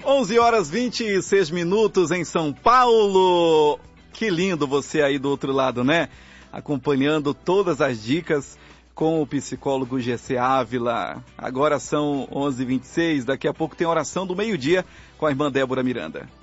11 horas 26 minutos em São Paulo. Que lindo você aí do outro lado, né? Acompanhando todas as dicas com o psicólogo GC Ávila. Agora são 11h26, daqui a pouco tem oração do meio-dia com a irmã Débora Miranda.